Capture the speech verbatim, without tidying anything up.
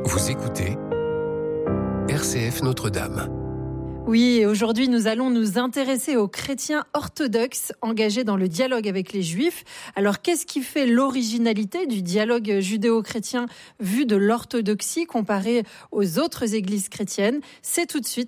Vous écoutez R C F Notre-Dame. Oui, et aujourd'hui, nous allons nous intéresser aux chrétiens orthodoxes engagés dans le dialogue avec les Juifs. Alors, qu'est-ce qui fait l'originalité du dialogue judéo-chrétien vu de l'orthodoxie comparé aux autres églises chrétiennes ? C'est tout de suite